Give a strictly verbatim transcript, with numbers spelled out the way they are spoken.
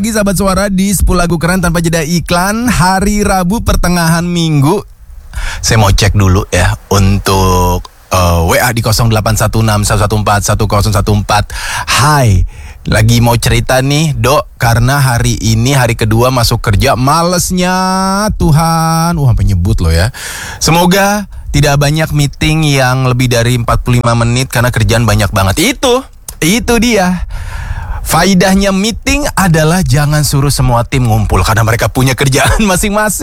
Lagi sahabat suara di sepuluh lagu keren tanpa jeda iklan. Hari Rabu pertengahan minggu. Saya mau cek dulu ya untuk uh, W A di nol delapan satu enam satu satu empat satu nol satu empat. Hai, lagi mau cerita nih Dok, karena hari ini hari kedua masuk kerja, malesnya Tuhan. Wah, sampai nyebut loh ya. Semoga tidak banyak meeting yang lebih dari empat puluh lima menit karena kerjaan banyak banget. Itu, itu dia. Faidahnya meeting adalah jangan suruh semua tim ngumpul karena mereka punya kerjaan masing-masing.